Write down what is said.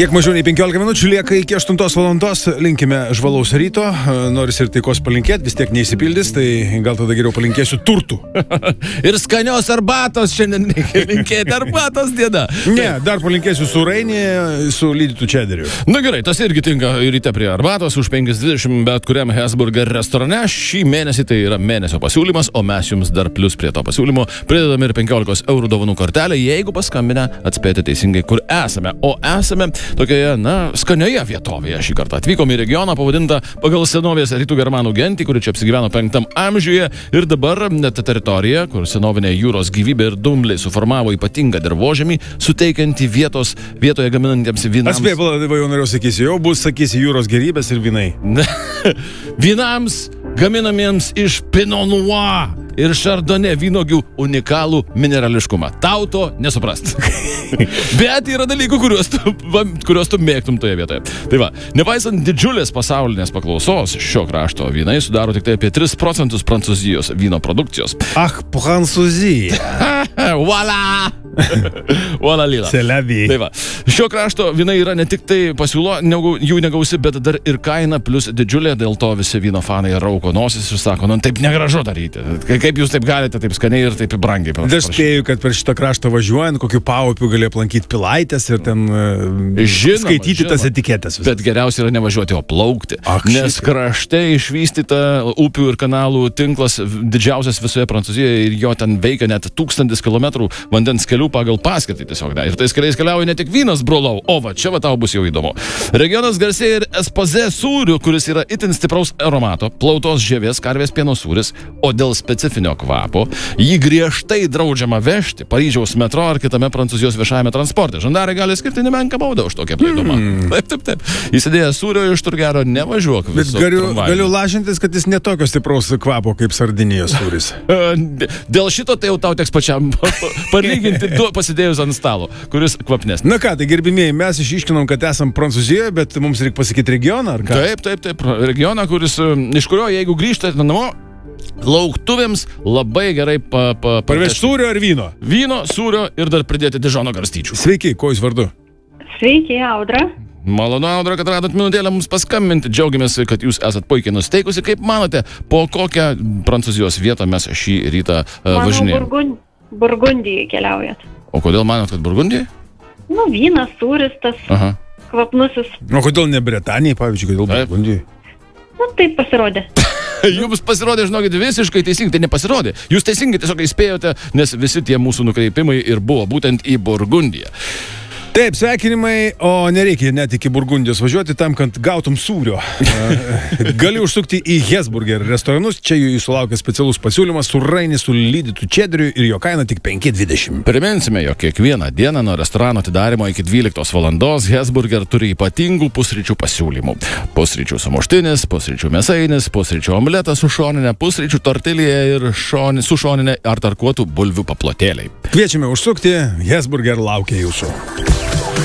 Kiek mažiau nei 15 minučių lieka iki 8 valandos, linkime žvalaus ryto, noris ir taikos palinkėti, vis tiek neįsipildys, tai gal tada geriau palinkėsiu turtų. Ir skanios arbatos šiandien reikia linkėti, arbatos diena. Ne, dar palinkėsiu sūrainį su lydytų čederiu. Na gerai, tas irgi tinka ryte prie arbatos už 5,20 bet kuriam Hesburger restorane. Šį mėnesį tai yra mėnesio pasiūlymas, o mes jums dar plus prie to pasiūlymo pridedame ir 15 eurų dovanų kortelę, jeigu paskambinę atspėti teisingai, kur esame. O esame tokioje, skanioje vietovėje šį kartą. Atvykom į regioną pavadintą pagal senovės rytų germanų gentį, kuri čia apsigyveno 5 amžiuje ir dabar ta teritorija, kur senovinė jūros gyvybė ir dumbliai suformavo ypatingą dirvožemį, suteikiantį vietoje gaminantiems vynams. Aš jau norėjau sakysi, jau bus, sakysi, jūros gerybės ir vynai. Vynams gaminamiems iš Pinot Noir ir Chardonnay vynogių unikalų minerališkumą. Tau to nesuprast. Bet yra dalykų, kuriuos tu mėgtum toje vietoje. Tai va, nepaisant didžiulės pasaulinės paklausos, šio krašto vynai sudaro tik tai apie 3% Prancūzijos vyno produkcijos. Prancūzija. Voila! Voila lila. Celebi. Tai va, šio krašto vynai yra ne tik tai pasiūlo, jų negausi, bet dar ir kaina plus didžiulė, dėl to visi vyno fanai rauko nosis ir sako, taip negražu daryti. Kaip jūs taip galite, taip skaniai ir taip brangiai. Aš spėju, kad per šitą kraštą važiuojant, kokiu paupiu gali aplankyti Pilaitės ir ten skaityti tas etiketės. Visas. Bet geriausia yra nevažiuoti, o plaukti. Nes krašte išvystyta upių ir kanalų tinklas didžiausias visoje Prancūzijoje ir jo ten veikia net 1000 km vandens kelių pagal paskirtį tiesiog. Ir tais keliais keliauja ne tik vynas, brolau, o va, čia va tau bus jau įdomu. Regionas garsėja ir Esposé sūriu, kuris yra itin stipraus aromato, plautos žievės, karvės pieno sūris, o dėl specifinio kvapo jį griežtai draudžiama vežti Paryžiaus metro ar kitame Prancūzijos viešajame transporte. Žandarai gali skirti nemenką baudą už tokį aplaidumą. Taip. Įsidėjęs sūrio iš turgero nevažiuok. Bet galiu lažintis, kad jis netokios stipraus kvapo kaip Sardinijos sūris. Dėl šito tai jau tau teks pačiam palyginti pasidėjus ant stalo, kuris kvapnesnis. Na ką, tai gerbimieji, mes išiškinom, kad esam Prancūzijoje, bet mums reikia pasakyti regioną, ar ką? Taip. Regioną, iš kurio, jeigu grįžtate namo, lauktuvėms labai gerai parvežti sūrio ar vyno? Vyno, sūrio ir dar pridėti dižono garstyčių. Sveiki, ko jūs vardu? Sveiki, Audra. Malonu, Audra, kad radot minutėlę mums paskambinti. Džiaugiamės, kad jūs esat puikiai nusteikusi. Kaip manote, po kokią Prancūzijos vietą mes šį rytą važinėjame? Manau, Burgundijai keliaujat. O kodėl manot, kad Burgundijai? Vynas, sūris, tas kvapnusis. O kodėl ne Bretanijai, pavyzdžiui, kodėl Burgundijai? Taip pasirodė. Jums pasirodė, žinokit, visiškai teisingai, tai nepasirodė. Jūs teisingai tiesiog įspėjote, nes visi tie mūsų nukreipimai ir buvo būtent į Burgundiją. Taip, sveikinimai, o nereikia net iki Burgundijos važiuoti tam, kad gautum sūrio. Gali užsukti į Hesburger restoranus, čia jūsų laukia specialus pasiūlymas sūrainis su lydytų čederiu ir jo kaina tik 5,20. Priminsime, jog kiekvieną dieną nuo restorano atidarimo iki 12 valandos Hesburger turi ypatingų pusryčių pasiūlymų. Pusryčių sumuštinis, pusryčių mėsainis, pusryčių omletas su šoninė, pusryčių tortilija ir su šoninė ar tarkuotų bulvių paplotėliai. Kviečiame užsukti, Hesburger laukia jūsų.